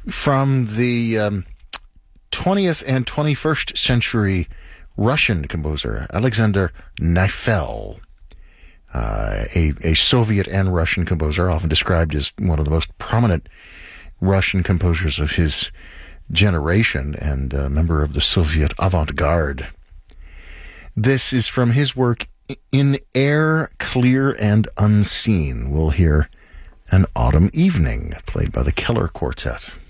From the 20th and 21st century Russian composer Alexander Neifel, a Soviet and Russian composer, often described as one of the most prominent Russian composers of his generation and a member of the Soviet avant-garde. This is from his work In Air Clear and Unseen. We'll hear An Autumn Evening, played by the Keller Quartet.